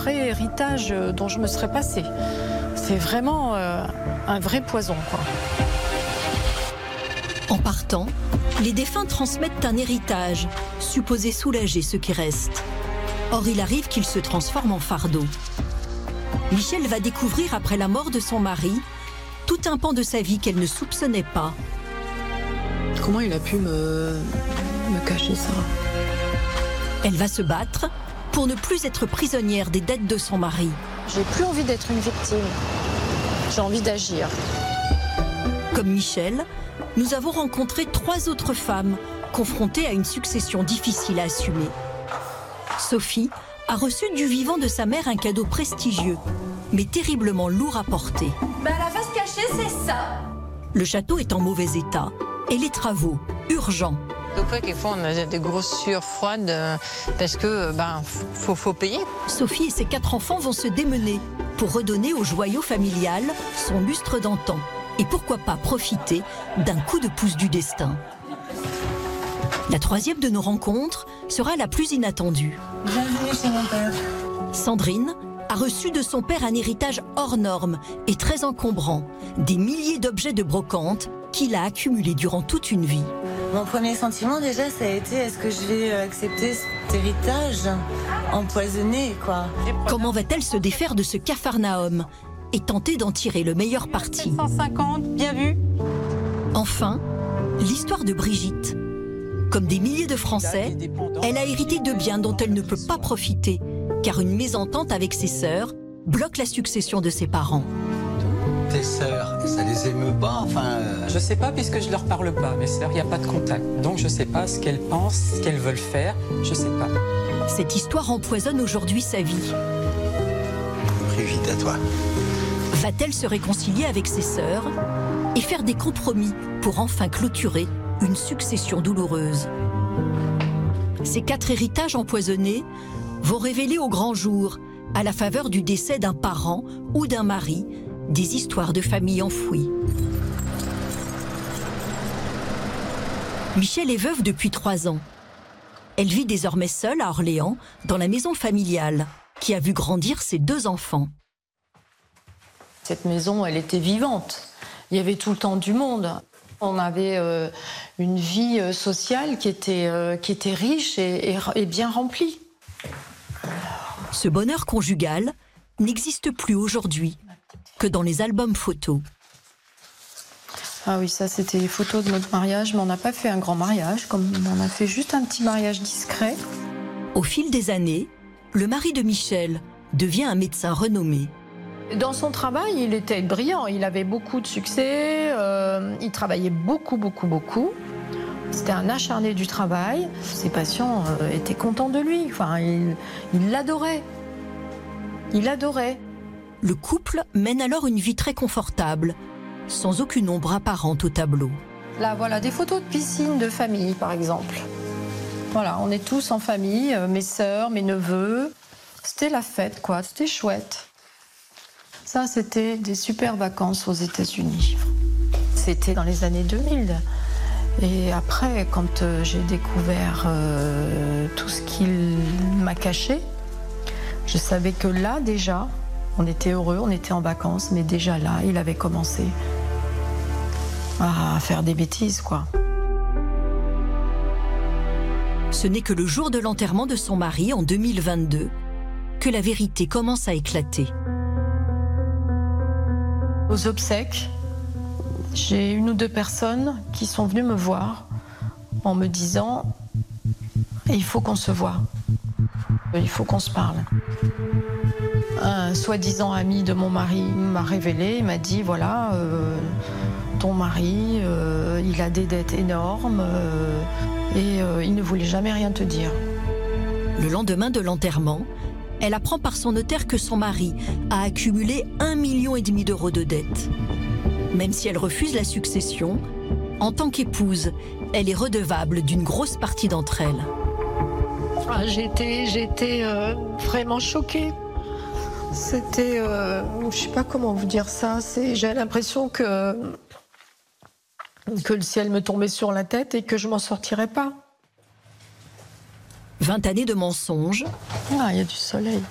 vrai héritage dont je me serais passée. C'est vraiment un vrai poison, quoi. En partant, les défunts transmettent un héritage, supposé soulager ceux qui restent. Or, il arrive qu'il se transforme en fardeau. Michel va découvrir, après la mort de son mari, tout un pan de sa vie qu'elle ne soupçonnait pas. Comment il a pu me cacher ça? Elle va se battre pour ne plus être prisonnière des dettes de son mari. J'ai plus envie d'être une victime. J'ai envie d'agir. Comme Michel, nous avons rencontré 3 autres femmes confrontées à une succession difficile à assumer. Sophie a reçu du vivant de sa mère un cadeau prestigieux, mais terriblement lourd à porter. La face cachée, c'est ça. Le château est en mauvais état et les travaux, urgents. Donc quelquefois on a des grosses sueurs froides parce que faut payer. Sophie et ses 4 enfants vont se démener pour redonner au joyau familial son lustre d'antan. Et pourquoi pas profiter d'un coup de pouce du destin. La 3e de nos rencontres sera la plus inattendue. Bienvenue chez mon père. Sandrine a reçu de son père un héritage hors norme et très encombrant. Des milliers d'objets de brocante qu'il a accumulés durant toute une vie. Mon premier sentiment déjà, ça a été, est-ce que je vais accepter cet héritage empoisonné, quoi. Comment va-t-elle se défaire de ce capharnaüm et tenter d'en tirer le meilleur parti? 150, bien vu. Enfin, l'histoire de Brigitte. Comme des milliers de Français, elle a hérité de biens dont elle ne peut pas profiter, car une mésentente avec ses sœurs bloque la succession de ses parents. Tes sœurs, ça les émeut pas, enfin... Je sais pas puisque je leur parle pas, mes sœurs, il n'y a pas de contact. Donc je sais pas ce qu'elles pensent, ce qu'elles veulent faire, je sais pas. Cette histoire empoisonne aujourd'hui sa vie. Brigitte, à toi. Va-t-elle se réconcilier avec ses sœurs et faire des compromis pour enfin clôturer une succession douloureuse? Ces 4 héritages empoisonnés vont révéler au grand jour, à la faveur du décès d'un parent ou d'un mari, des histoires de famille enfouies. Michel est veuve depuis 3 ans. Elle vit désormais seule à Orléans, dans la maison familiale, qui a vu grandir ses 2 enfants. Cette maison, elle était vivante. Il y avait tout le temps du monde. On avait une vie sociale qui était riche et bien remplie. Ce bonheur conjugal n'existe plus aujourd'hui que dans les albums photos. Ah oui, ça c'était les photos de notre mariage, mais on n'a pas fait un grand mariage, comme on a fait juste un petit mariage discret. Au fil des années, le mari de Michel devient un médecin renommé. Dans son travail, il était brillant, il avait beaucoup de succès, il travaillait beaucoup. C'était un acharné du travail. Ses patients étaient contents de lui, enfin, il l'adorait. Il l'adorait. Le couple mène alors une vie très confortable, sans aucune ombre apparente au tableau. Là, voilà, des photos de piscine de famille, par exemple. Voilà, on est tous en famille, mes sœurs, mes neveux. C'était la fête, quoi, c'était chouette. Ça, c'était des super vacances aux États-Unis. C'était dans les années 2000. Et après, quand j'ai découvert tout ce qu'il m'a caché, je savais que là, déjà, on était heureux, on était en vacances, mais déjà là, il avait commencé à faire des bêtises, quoi. Ce n'est que le jour de l'enterrement de son mari, en 2022, que la vérité commence à éclater. Aux obsèques, j'ai 1 ou 2 personnes qui sont venues me voir en me disant « il faut qu'on se voie, il faut qu'on se parle ». Un soi-disant ami de mon mari m'a révélé, il m'a dit « voilà, ton mari, il a des dettes énormes et il ne voulait jamais rien te dire ». Le lendemain de l'enterrement, elle apprend par son notaire que son mari a accumulé 1,5 million d'euros de dettes. Même si elle refuse la succession, en tant qu'épouse, elle est redevable d'une grosse partie d'entre elles. Ah, j'étais vraiment choquée. C'était, je sais pas comment vous dire ça, j'ai l'impression que le ciel me tombait sur la tête et que je m'en sortirais pas. 20 années de mensonges. Ah, il y a du soleil.